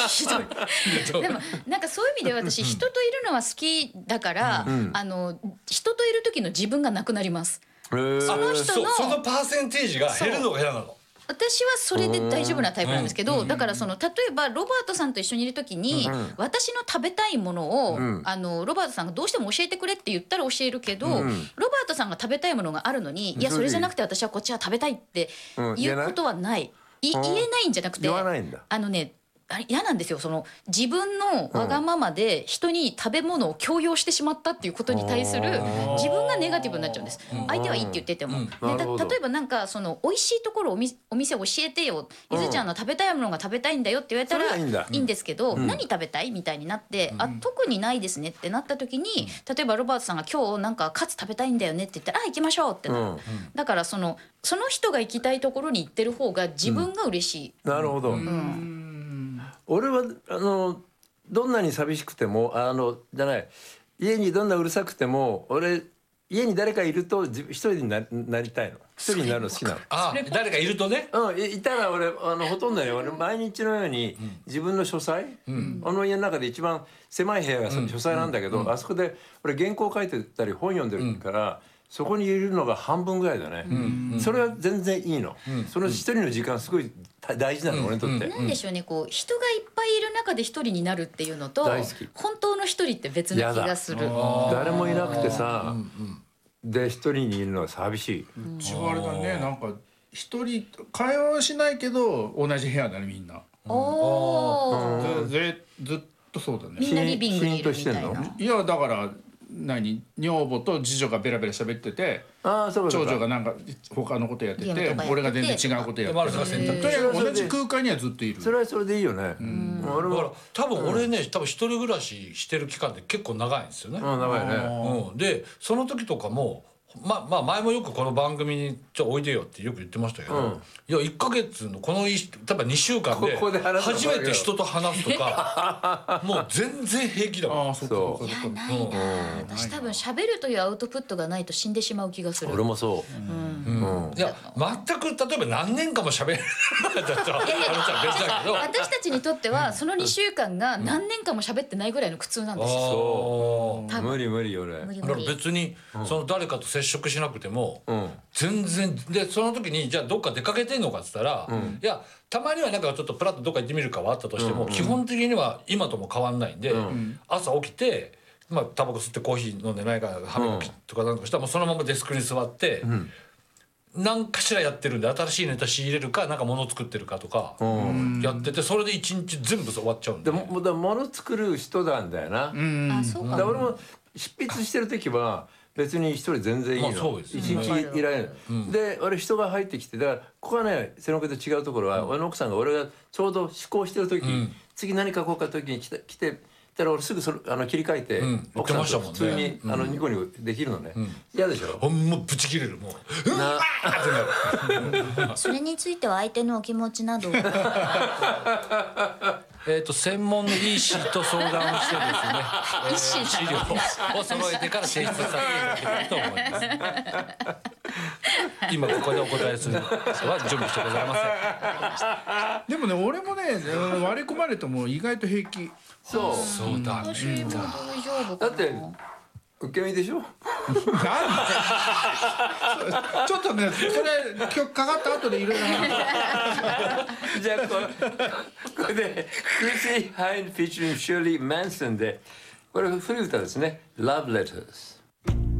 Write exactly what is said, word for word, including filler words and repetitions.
ひどい。でもなんかそういう意味で私人といるのは好きだから、うん、あの人といる時の自分がなくなります。 その人の そ, そのパーセンテージが減るのが嫌なの。 私はそれで大丈夫なタイプなんですけど、だからその例えばロバートさんと一緒にいる時に、私の食べたいものを、あのロバートさんがどうしても教えてくれって言ったら教えるけど、ロバートさんが食べたいものがあるのに、いやそれじゃなくて私はこっちは食べたいっていうことはない。い言えないんじゃなくて、あのね、あれ嫌なんですよ。その自分のわがままで人に食べ物を強要してしまったっていうことに対する自分がネガティブになっちゃうんです。相手はいいって言ってても、ね、た例えばなんかその美味しいところをおみお店教えてよ、いずちゃんの食べたいものが食べたいんだよって言われたらいいんですけど、何食べたいみたいになって、あ特にないですねってなった時に、例えばロバートさんが今日なんかカツ食べたいんだよねって言ったら、あ行きましょうってなる。だからそのその人が行きたいところに行ってる方が自分が嬉しい。 なるほど。うん俺はあのどんなに寂しくてもあのじゃない家にどんなうるさくても俺家に誰かいると一人に な, なりたいの一人になるの好きなの。 あ誰かいるとね、 うん、いたら俺あのほとんどね俺毎日のように自分の書斎、うん、あの家の中で一番狭い部屋が書斎なんだけど、うん、あそこで俺原稿書いてたり本読んでるから、うんそこにいるのが半分ぐらいだね、うんうん、それは全然いいの、うん、その一人の時間すごい大事なの、うん、俺にとって、 なんでしょうね、こう人がいっぱいいる中で一人になるっていうのと本当の一人って別な気がする。 誰もいなくてさ、うんうん、で一人にいるのは寂しい。 うちはあれだね、なんか一人会話はしないけど同じ部屋だねみんな。おー、ず, ずっとそうだね。 みんなリビングにいるみたいな。 いやだから何女房と次女がベラベラ喋ってて、あそう長女がなんか他のことやってて、俺が全然違うことやってて、とにかく同じ空間にはずっといる。 それはそれでいいよね。 うんだから多分俺ね、多分一人暮らししてる期間って結構長いんですよね。 あ長いね、 うん、でその時とかもままあ前もよくこの番組にちょおいでよってよく言ってましたけど、うん、いやいっかげつのこの多分にしゅうかんで初めて人と話すとかもう全然平気だもん。あそうそう。いやないな、うん、私多分喋るというアウトプットがないと死んでしまう気がする。 俺もそう、 うんうんうん、いや全く例えば何年間も喋れないだったら別だけど、 私たちにとってはそのにしゅうかんが何年間も喋ってないぐらいの苦痛なんですよ。 そう無理無理俺無理無理。別にその誰かと接触しなくても、うん、全然でその時にじゃあどっか出かけてんのかっつったら、うん、いやたまにはなんかちょっとプラッとどっか行ってみるかはあったとしても、うん、基本的には今とも変わんないんで、うん、朝起きてまあタバコ吸ってコーヒー飲んでないから歯磨きとかなんかしたらもうそのままデスクに座って、うん、何かしらやってるんで新しいネタ仕入れるかなんか物作ってるかとかやってて、それで一日全部終わっちゃうんで。 でもだ物作る人なんだよな。うん、あそうか。だ俺も執筆してる時は別に一人全然いいの、まあそうですね、一日いられる、うん、で俺人が入ってきてだからここはね瀬野家と違うところは、うん、俺の奥さんが俺がちょうど思考してる時、うん、次何書こうか時に来て来てたら俺すぐそれあの切り替えて、うん、奥さんと普通に、うん、あのニコニコできるのね。嫌、うん、でしょ。 ほんまブチ切れるもう。うわーってなる。 それについては相手のお気持ちなどえっと専門の医師と相談をしてですね、資料を揃えてから提出させていただきたいと思います。今ここでお答えする人は準備してございません。でもね俺もね割り込まれても意外と平気。 そうそうだ、 私も大丈夫かな。 だって受け身でしょ。なんちょっとねそれ今日かかった後でいろいろじゃあこれこれでクリス・ハインフィーチャリングシューリー・マンソンでこれ古い歌ですね。Love Letters。